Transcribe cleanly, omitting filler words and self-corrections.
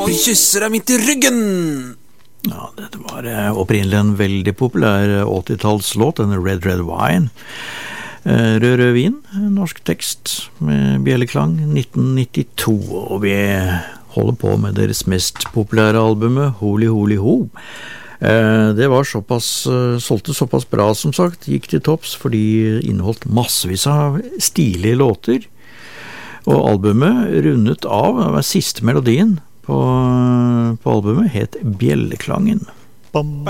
kysser deg midt i ryggen. Ja, dette var opprinnelig en veldig populær 80-tallslåt, denne Red Red Wine. Rød Rød Vin, norsk tekst med bjelleklang, 1992, og vi holder på med deres mest populære albumet, Holy Holy Ho. Det var solgte såpass bra som sagt, gikk til topps, fordi inneholdt massevis av stilige låter, og albumet rundet av, det var siste melodien på albumet, het Bjelleklangen.